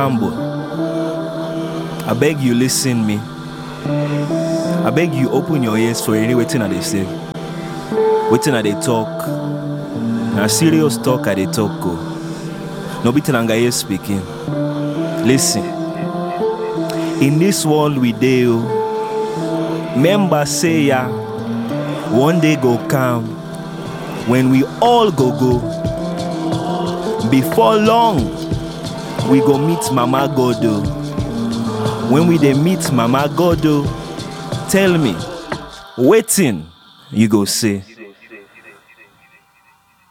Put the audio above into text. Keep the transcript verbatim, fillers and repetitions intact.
preamble, I beg you listen me. I beg you open your ears for any waiting that they say. Waiting that they talk. Now serious talk at they talk go. No be Tenangaye speaking. Listen. In this world we deal. Members say ya. One day go come. When we all go go. Before long, we go meet Mama Godo. When we dey meet Mama Godo, tell me, waiting you go say.